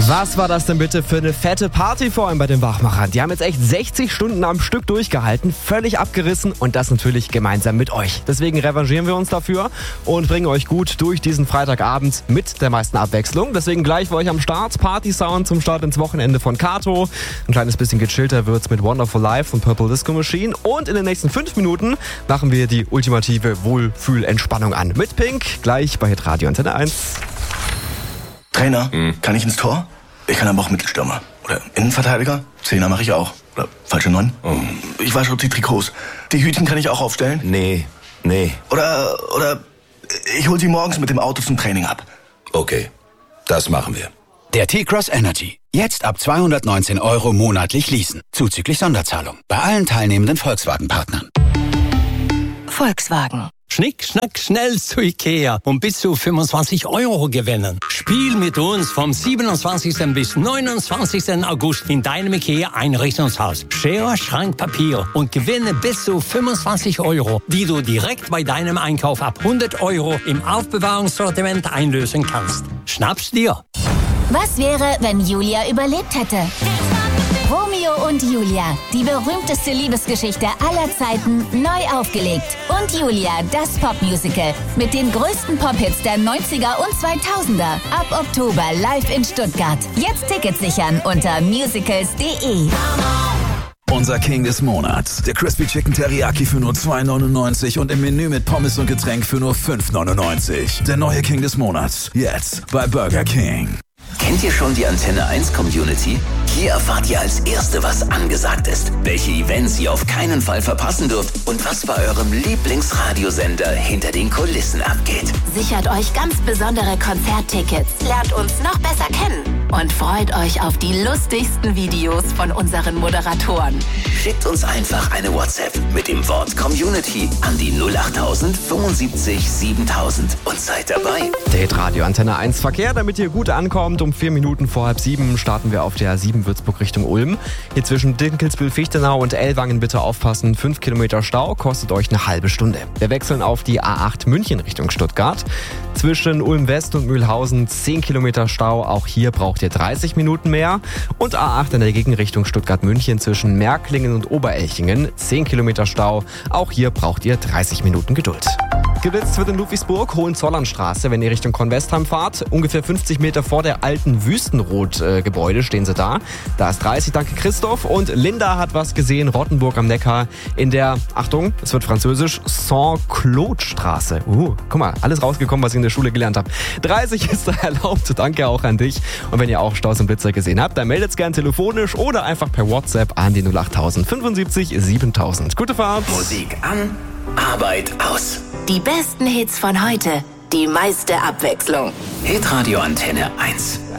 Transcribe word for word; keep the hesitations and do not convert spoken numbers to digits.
Was war das denn bitte für eine fette Party vor allem bei den Wachmachern? Die haben jetzt echt sechzig Stunden am Stück durchgehalten, völlig abgerissen und das natürlich gemeinsam mit euch. Deswegen revanchieren wir uns dafür und bringen euch gut durch diesen Freitagabend mit der meisten Abwechslung. Deswegen gleich für euch am Start Party-Sound zum Start ins Wochenende von Kato. Ein kleines bisschen gechillter wird's mit Wonderful Life von Purple Disco Machine. Und in den nächsten fünf Minuten machen wir die ultimative Wohlfühlentspannung an. Mit Pink, gleich bei Hitradio Antenne eins. Trainer, mhm. kann ich ins Tor? Ich kann aber auch Mittelstürmer. Oder Innenverteidiger? Zehner mache ich auch. Oder falsche Neun? Mhm. Ich wasche die Trikots. Die Hütchen kann ich auch aufstellen? Nee, nee. Oder, oder ich hol sie morgens mit dem Auto zum Training ab. Okay, das machen wir. Der T-Cross Energy. Jetzt ab zweihundertneunzehn Euro monatlich leasen. Zuzüglich Sonderzahlung. Bei allen teilnehmenden Volkswagen-Partnern. Volkswagen. Schnick, schnack, schnell zu Ikea und bis zu fünfundzwanzig Euro gewinnen. Spiel mit uns vom siebenundzwanzigsten bis neunundzwanzigsten August in deinem Ikea-Einrichtungshaus. Schere, Schrank, Papier und gewinne bis zu fünfundzwanzig Euro, die du direkt bei deinem Einkauf ab hundert Euro im Aufbewahrungssortiment einlösen kannst. Schnapp's dir! Was wäre, wenn Julia überlebt hätte? Romeo und Julia, die berühmteste Liebesgeschichte aller Zeiten, neu aufgelegt. Und Julia, das Popmusical mit den größten Pop-Hits der neunziger und zweitausender. Ab Oktober live in Stuttgart. Jetzt Tickets sichern unter musicals punkt de. Unser King des Monats. Der Crispy Chicken Teriyaki für nur zwei neunundneunzig und im Menü mit Pommes und Getränk für nur fünf neunundneunzig. Der neue King des Monats. Jetzt bei Burger King. Kennt ihr schon die Antenne eins Community? Hier erfahrt ihr als Erste, was angesagt ist, welche Events ihr auf keinen Fall verpassen dürft und was bei eurem Lieblingsradiosender hinter den Kulissen abgeht. Sichert euch ganz besondere Konzerttickets, lernt uns noch besser kennen und freut euch auf die lustigsten Videos von unseren Moderatoren. Schickt uns einfach eine WhatsApp mit dem Wort Community an die null achttausend fünfundsiebzig siebentausend und seid dabei. Der Hitradio Antenne eins Verkehr, damit ihr gut ankommt. Um vier Minuten vor halb sieben starten wir auf der A sieben Würzburg Richtung Ulm. Hier zwischen Dinkelsbühl-Fichtenau und Ellwangen bitte aufpassen. Fünf Kilometer Stau kostet euch eine halbe Stunde. Wir wechseln auf die A acht München Richtung Stuttgart. Zwischen Ulm West und Mühlhausen zehn Kilometer Stau. Auch hier braucht ihr dreißig Minuten mehr. Und A acht in der Gegenrichtung Stuttgart-München zwischen Märklingen und Oberelchingen zehn Kilometer Stau. Auch hier braucht ihr dreißig Minuten Geduld. Geblitzt wird in Ludwigsburg, Hohenzollernstraße, wenn ihr Richtung Kornwestheim fahrt. Ungefähr fünfzig Meter vor der alten Wüstenrot-Gebäude stehen sie da. Da ist dreißig, danke Christoph. Und Linda hat was gesehen, Rottenburg am Neckar in der, Achtung, es wird französisch, Saint-Claude-Straße. Uh, guck mal, alles rausgekommen, was ich in der Schule gelernt habe. dreißig ist da erlaubt, danke auch an dich. Und wenn ihr auch Staus und Blitzer gesehen habt, dann meldet es gern telefonisch oder einfach per WhatsApp an die null achttausend fünfundsiebzig siebentausend. Gute Fahrt! Musik an, Arbeit aus. Die besten Hits von heute, die meiste Abwechslung. Hitradio Antenne eins.